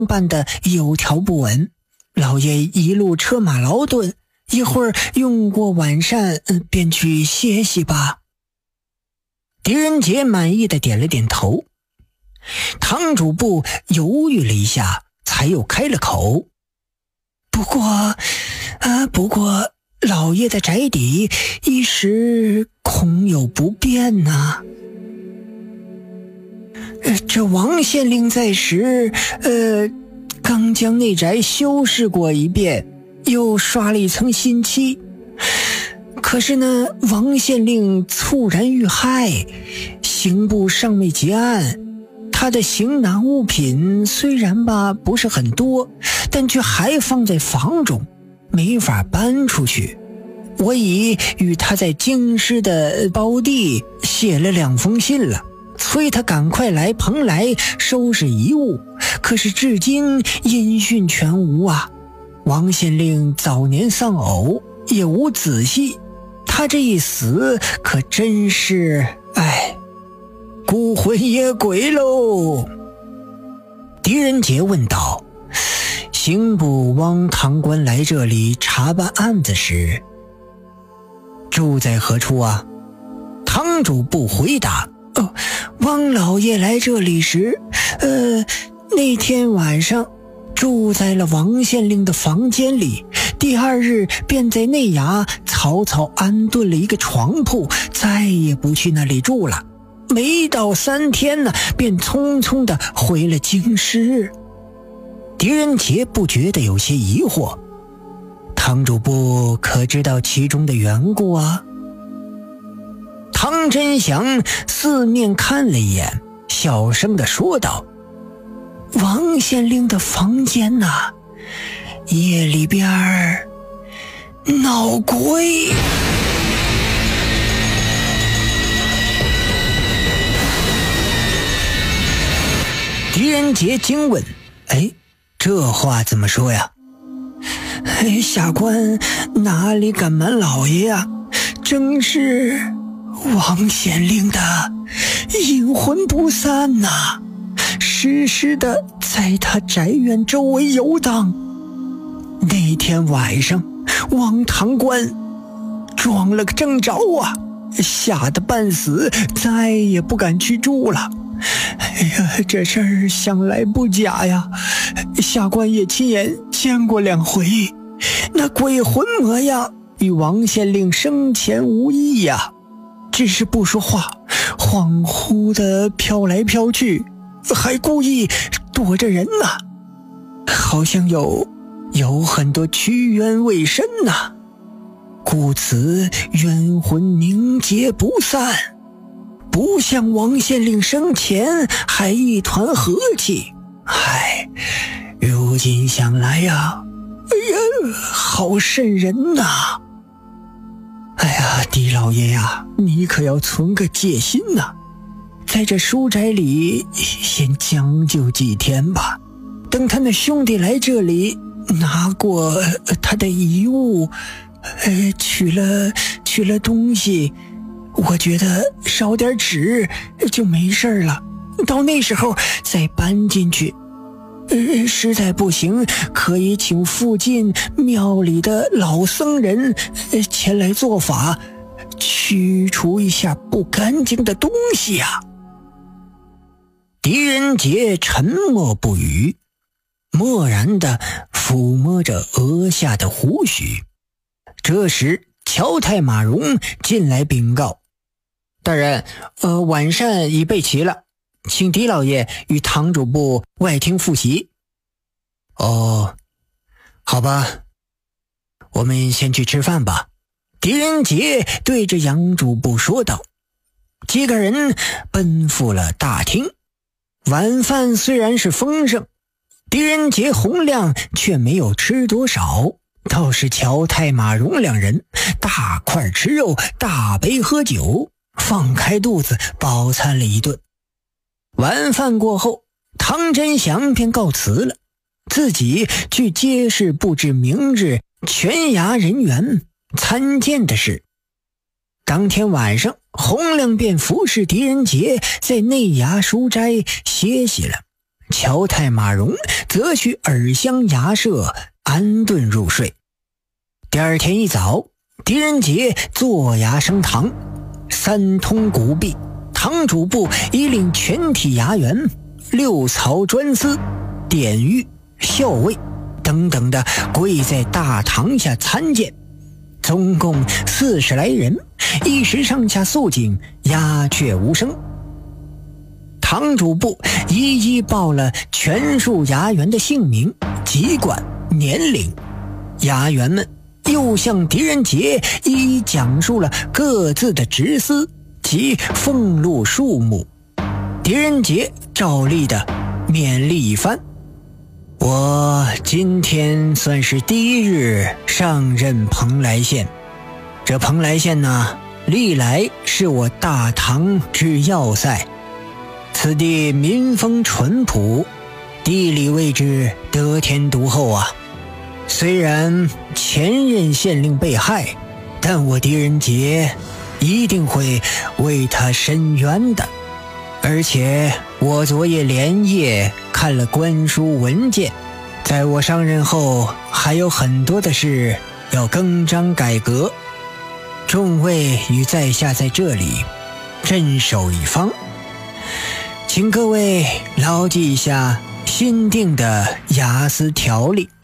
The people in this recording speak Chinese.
办得有条不紊。老爷一路车马劳顿，一会儿用过晚膳，便去歇息吧。狄仁杰满意的点了点头。堂主簿犹豫了一下，才又开了口：不过老爷的宅邸一时恐有不便呐。这王县令在时，刚将内宅修饰过一遍，又刷了一层新漆。可是呢，王县令猝然遇害，刑部尚未结案，他的行囊物品虽然不是很多，但却还放在房中，没法搬出去。我已与他在京师的胞弟写了2封信了，催他赶快来蓬莱收拾遗物，可是至今音讯全无啊。王县令早年丧偶，也无子息，他这一死可真是孤魂野鬼喽。狄仁杰问道：刑部汪堂官来这里查办案子时，住在何处啊？堂主簿回答：汪老爷来这里时，那天晚上住在了王县令的房间里，第2日便在内衙草草安顿了一个床铺，再也不去那里住了。没到3天呢，便匆匆地回了京师。狄仁杰不觉得有些疑惑：堂主簿可知道其中的缘故啊？唐真祥四面看了一眼，小声地说道：王县令的房间呐，夜里边闹鬼。狄仁杰惊问：这话怎么说呀？下官哪里敢瞒老爷啊，正是王县令的阴魂不散呐，时时的在他宅院周围游荡。那天晚上王堂官撞了个正着啊，吓得半死，再也不敢去住了。这事儿想来不假呀，下官也亲眼见过2回，那鬼魂模样与王县令生前无异呀，只是不说话，恍惚的飘来飘去，还故意躲着人呐，好像有很多屈冤未伸呐，故此冤魂凝结不散，不像王县令生前还一团和气。如今想来呀，好瘆人呐。狄老爷呀，你可要存个戒心呐，在这书宅里先将就几天吧，等他那兄弟来这里拿过他的遗物，取了东西，我觉得烧点纸就没事了，到那时候再搬进去。实在不行，可以请附近庙里的老僧人前来做法，驱除一下不干净的东西呀。狄仁杰沉默不语，默然地抚摸着额下的胡须。这时乔太马荣进来禀告：大人，晚膳已备齐了，请狄老爷与堂主簿外厅复习。好吧，我们先去吃饭吧。狄仁杰对着杨主簿说道。几个人奔赴了大厅。晚饭虽然是丰盛，狄仁杰、洪亮却没有吃多少，倒是乔太马荣2人大块吃肉，大杯喝酒，放开肚子饱餐了一顿。晚饭过后，唐真祥便告辞了，自己去街市布置明日全衙人员参见的事。当天晚上，洪亮便服侍狄仁杰在内衙书斋歇息了， 乔太马荣则去耳乡衙舍安顿入睡。第二天一早，狄仁杰坐衙升堂，三通古壁，堂主部已令全体衙员、六曹专司、典狱、校尉等等的跪在大堂下参见，总共40来人，一时上下肃静，鸦雀无声。堂主部一一报了全数衙员的姓名、籍贯、年龄，衙员们又向狄仁杰一一讲述了各自的职司及俸禄数目。狄仁杰照例的勉励一番：我今天算是第一日上任蓬莱县，这蓬莱县呢，历来是我大唐之要塞，此地民风淳朴，地理位置得天独厚啊。虽然前任县令被害，但我狄仁杰一定会为他伸冤的。而且我昨夜连夜看了官书文件，在我上任后还有很多的事要更张改革，众位与在下在这里镇守一方，请各位牢记一下新定的衙司条例。